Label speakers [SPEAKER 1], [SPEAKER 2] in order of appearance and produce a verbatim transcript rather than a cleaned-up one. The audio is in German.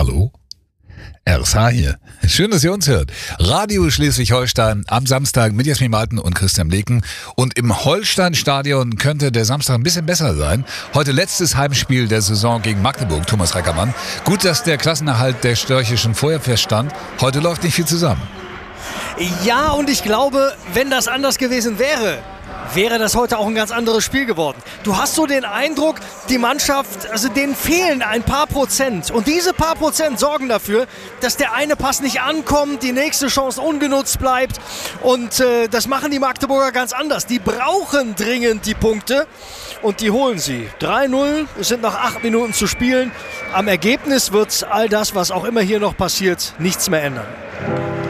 [SPEAKER 1] Hallo? R S H hier. Schön, dass ihr uns hört. Radio Schleswig-Holstein am Samstag mit Jasmin Malten und Christian Bleken. Und im Holstein-Stadion könnte der Samstag ein bisschen besser sein. Heute letztes Heimspiel der Saison gegen Magdeburg, Thomas Reckermann. Gut, dass der Klassenerhalt der Störchischen vorher feststand. Heute läuft nicht viel zusammen.
[SPEAKER 2] Ja, und ich glaube, wenn das anders gewesen wäre, wäre das heute auch ein ganz anderes Spiel geworden. Du hast so den Eindruck, die Mannschaft, also denen fehlen ein paar Prozent. Und diese paar Prozent sorgen dafür, dass der eine Pass nicht ankommt, die nächste Chance ungenutzt bleibt. Und äh, das machen die Magdeburger ganz anders. Die brauchen dringend die Punkte und die holen sie. drei null, es sind noch acht Minuten zu spielen. Am Ergebnis wird all das, was auch immer hier noch passiert, nichts mehr ändern.